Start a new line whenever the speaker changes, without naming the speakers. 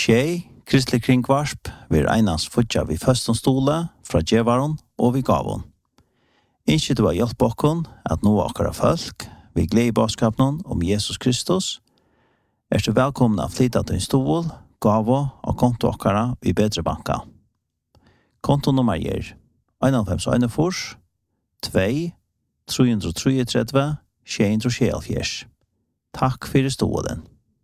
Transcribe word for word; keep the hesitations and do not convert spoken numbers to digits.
Tjej, kristelig kringvarsp, vi er einans futja vi førstens stole, fra djevaron og vi gavon. Innskje du har hjelp okkon at nå akkara folk, vi gleder i baskapen om Jesus Kristus, er du velkommen av flytta til en stol, gavo og konto akkara i bedre banka. Kontonummer er en fem en fors, två, tre tre tre, tjue tre, tjue Takk for stolen.